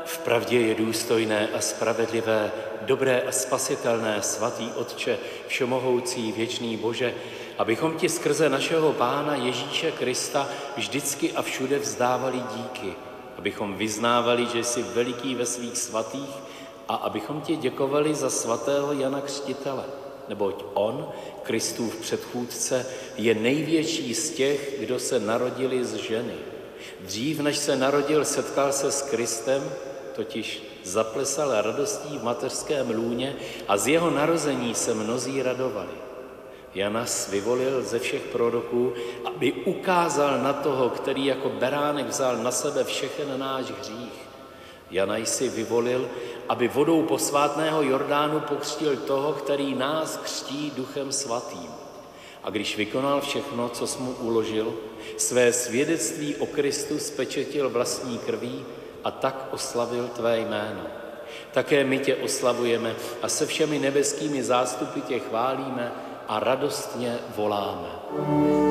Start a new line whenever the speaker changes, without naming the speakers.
Vpravdě je důstojné a spravedlivé, dobré a spasitelné, svatý Otče, všemohoucí, věčný Bože, abychom ti skrze našeho Pána Ježíše Krista vždycky a všude vzdávali díky, abychom vyznávali, že jsi veliký ve svých svatých a abychom ti děkovali za svatého Jana Křtitele, neboť on, Kristův předchůdce, je největší z těch, kdo se narodili z ženy. Dřív, než se narodil, setkal se s Kristem, totiž zaplesal radostí v mateřském lůně a z jeho narození se mnozí radovali. Janas vyvolil ze všech proroků, aby ukázal na toho, který jako beránek vzal na sebe všechen náš hřích. Janaj si vyvolil, aby vodou posvátného Jordánu pokřtil toho, který nás křtí Duchem Svatým. A když vykonal všechno, co jsi mu uložil, své svědectví o Kristu spečetil vlastní krví a tak oslavil tvé jméno. Také my tě oslavujeme a se všemi nebeskými zástupy tě chválíme a radostně voláme.